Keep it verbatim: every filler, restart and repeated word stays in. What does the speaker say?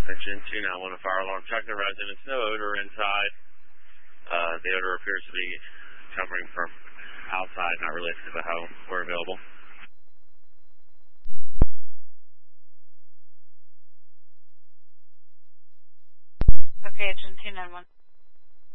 Section two nine one, a fire alarm. Check the residence. No odor inside. Uh, the odor appears to be coming from outside, not related to the home. We're available. Okay, Agent two nine one.